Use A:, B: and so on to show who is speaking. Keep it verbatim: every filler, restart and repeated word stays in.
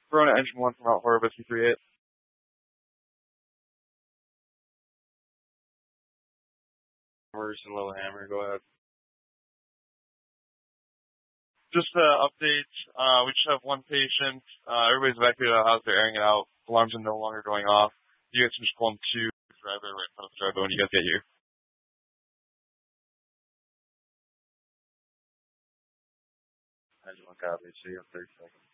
A: Verona Engine one from Mount Horror Whiskey three eight.
B: Emerson Lillehammer, go ahead.
A: Just uh, update, uh, we just have one patient. Uh, everybody's evacuated out of the house. They're airing it out. Alarms are no longer going off. You guys can just pull them to the driver right in front of the driver when you guys get here.
B: I just want to copy. See you in thirty seconds.